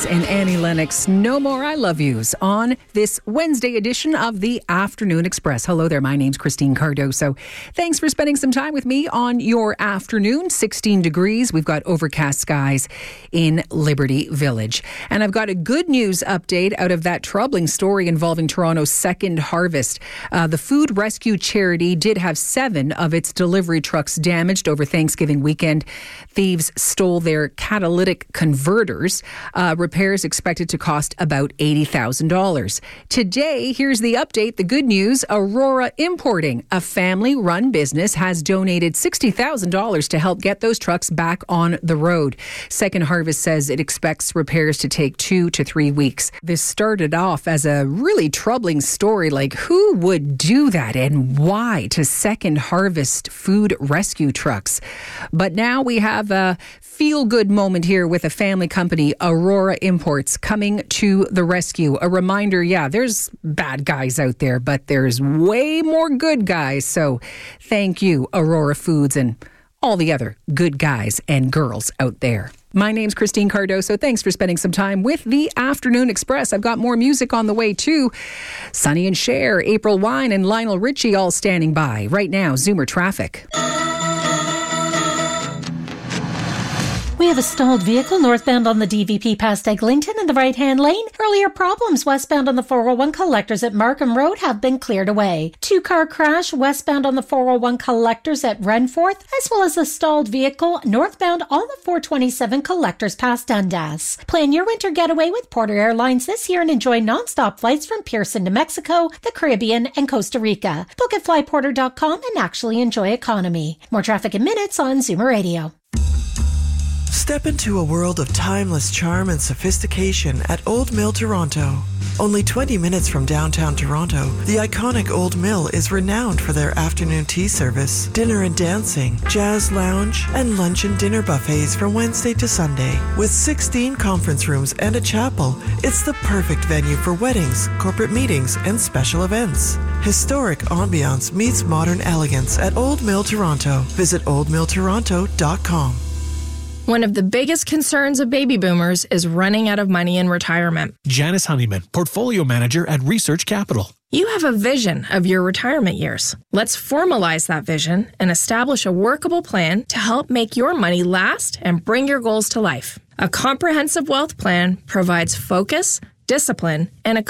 and Annie Lennox, No More I Love Yous, on this Wednesday edition of the Afternoon Express. Hello there, my name's Christine Cardoso. Thanks for spending some time with me on your afternoon. 16 degrees. We've got overcast skies in Liberty Village. And I've got a good news update out of that troubling story involving Toronto's Second Harvest. The food rescue charity did have 7 of its delivery trucks damaged over Thanksgiving weekend. Thieves stole their catalytic converters. Repairs expected to cost about $80,000. Today, here's the update. The good news: Aurora Importing, a family-run business, has donated $60,000 to help get those trucks back on the road. Second Harvest says it expects repairs to take 2 to 3 weeks. This started off as a really troubling story, like who would do that and why to Second Harvest food rescue trucks. But now we have a feel-good moment here with a family company, Aurora Imports, coming to the rescue. A reminder, there's bad guys out there, but there's way more good guys. So thank you, Aurora Foods, and all the other good guys and girls out there. My name's Christine Cardoso. Thanks for spending some time with the Afternoon Express. I've got more music on the way too. Sonny and Cher, April Wine, and Lionel Richie all standing by. Right now, Zoomer Traffic. We have a stalled vehicle northbound on the DVP past Eglinton in the right-hand lane. Earlier problems westbound on the 401 collectors at Markham Road have been cleared away. 2-car crash westbound on the 401 collectors at Renforth, as well as a stalled vehicle northbound on the 427 collectors past Dundas. Plan your winter getaway with Porter Airlines this year and enjoy non-stop flights from Pearson to Mexico, the Caribbean, and Costa Rica. Book at flyporter.com and actually enjoy economy. More traffic in minutes on Zoomer Radio. Step into a world of timeless charm and sophistication at Old Mill Toronto. Only 20 minutes from downtown Toronto, the iconic Old Mill is renowned for their afternoon tea service, dinner and dancing, jazz lounge, and lunch and dinner buffets from Wednesday to Sunday. With 16 conference rooms and a chapel, it's the perfect venue for weddings, corporate meetings, and special events. Historic ambiance meets modern elegance at Old Mill Toronto. Visit oldmilltoronto.com. One of the biggest concerns of baby boomers is running out of money in retirement. Janice Honeyman, Portfolio Manager at Research Capital. You have a vision of your retirement years. Let's formalize that vision and establish a workable plan to help make your money last and bring your goals to life. A comprehensive wealth plan provides focus, discipline, and a